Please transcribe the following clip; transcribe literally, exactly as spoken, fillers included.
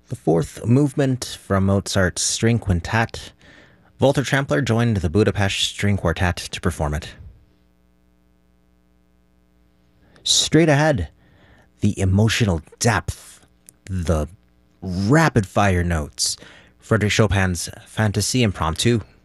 The fourth movement from Mozart's String Quintet. Walter Trampler joined the Budapest String Quartet to perform it. Straight ahead, the emotional depth, the rapid-fire notes. Frédéric Chopin's Fantasy Impromptu,